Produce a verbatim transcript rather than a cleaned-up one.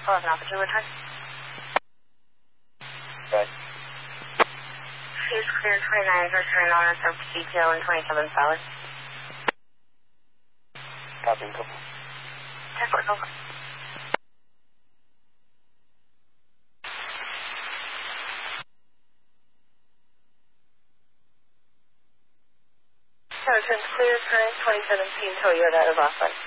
eleven Alpha two, return. Right. Fuse clear twenty-nine, return on our service detail and twenty-seven solid. Copy, go. ten four, go. Return clear, current twenty seventeen Toyota out of Austin.